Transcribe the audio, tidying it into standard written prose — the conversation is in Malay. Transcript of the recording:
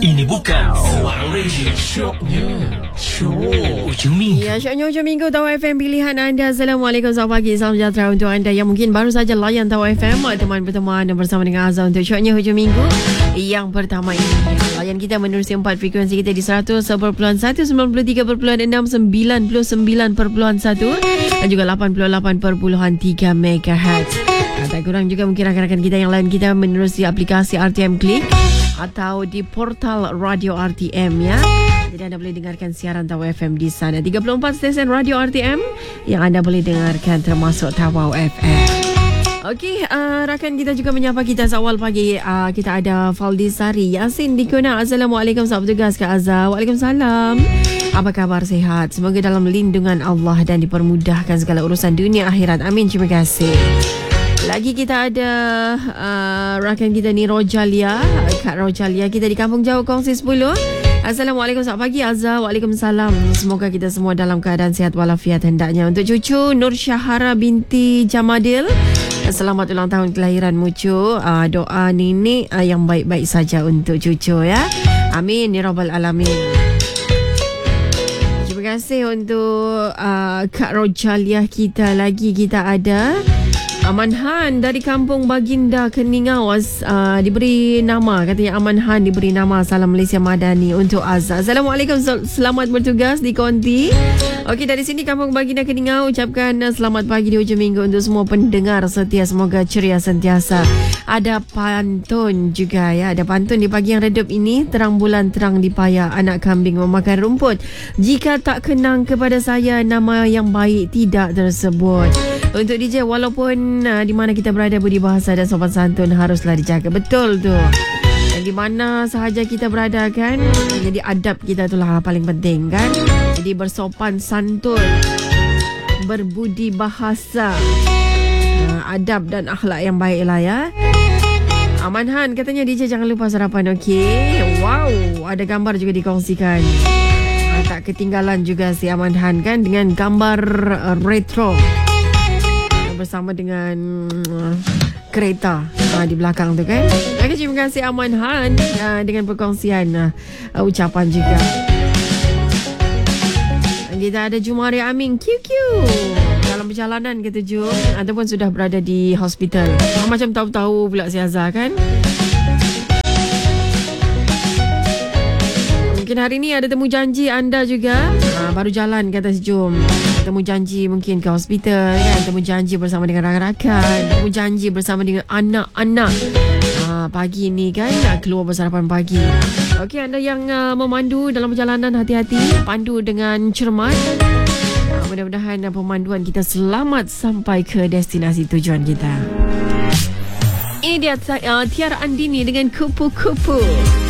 Ini bukan Suara Radio, syoknya Syok Hujung Minggu. Ya, syoknya Hujung Minggu Tawa FM pilihan anda. Assalamualaikum, selamat pagi, salam sejahtera untuk anda yang mungkin baru saja layan Tawa FM. Teman-teman bersama dengan Azhar untuk syoknya Hujung Minggu yang pertama ini. Layan kita menerusi 4 frekuensi kita di 100.1, 93.6, 99.1 dan juga 88.3 MHz. Tak kurang juga mungkin rakan-rakan kita yang lain kita menerusi aplikasi RTM Click atau di portal Radio RTM ya. Jadi anda boleh dengarkan siaran Tawau FM di sana. 34 stesen Radio RTM yang anda boleh dengarkan termasuk Tawau FM. Okey, rakan kita juga menyapa kita seawal pagi. Kita ada Faldisari Yasin di Kona. Assalamualaikum, selamat bertugas Kak Azhar. Waalaikumsalam. Apa kabar, sihat? Semoga dalam lindungan Allah dan dipermudahkan segala urusan dunia akhirat. Amin, terima kasih. Lagi kita ada rakan kita ni Rojalia, Kak Rojalia. Kita di Kampung Jauh Kongsi 10. Assalamualaikum, selamat pagi Azhar. Waalaikumsalam. Semoga kita semua dalam keadaan sihat walafiat hendaknya. Untuk cucu Nur Syahara binti Jamadil, selamat ulang tahun kelahiran Mucu. Doa nenek yang baik-baik saja untuk cucu ya. Amin ya rabbal alamin. Terima kasih untuk Kak Rojalia kita. Lagi kita ada Aman Han dari Kampung Baginda Keningau. Diberi nama, katanya Aman Han diberi nama Salam Malaysia Madani untuk Azhar. Assalamualaikum, selamat bertugas di Konti. Okey, dari sini Kampung Baginda Keningau ucapkan selamat pagi di hujung minggu untuk semua pendengar setia. Semoga ceria sentiasa. Ada pantun juga ya. Ada pantun di pagi yang redup ini. Terang bulan terang di payah, anak kambing memakan rumput. Jika tak kenang kepada saya, nama yang baik tidak tersebut. Untuk DJ, walaupun di mana kita berada, budi bahasa dan sopan santun haruslah dijaga. Betul tu. Dan di mana sahaja kita berada kan, jadi adab kita itulah paling penting kan. Jadi bersopan santun, berbudi bahasa, adab dan akhlak yang baiklah ya. Aman Han katanya DJ jangan lupa sarapan. Okey. Wow, ada gambar juga dikongsikan. Tak ketinggalan juga si Aman Han kan dengan gambar retro bersama dengan kereta di belakang tu kan. Okay, terima kasih Aman Han dengan perkongsian ucapan juga. Kita ada Jumari Amin QQ dalam perjalanan ke Jum ataupun sudah berada di hospital. Macam tahu-tahu pula si Azhar kan. Mungkin hari ni ada temu janji anda juga. Baru jalan kata Jum. Temu janji mungkin ke hospital kan. Temu janji bersama dengan rakan-rakan. Temu janji bersama dengan anak-anak. Pagi ni kan keluar bersarapan pagi. Okey, anda yang memandu dalam perjalanan, hati-hati. Pandu dengan cermat. Mudah-mudahan pemanduan kita selamat sampai ke destinasi tujuan kita. Ini dia Tiara Andini dengan Kupu-Kupu.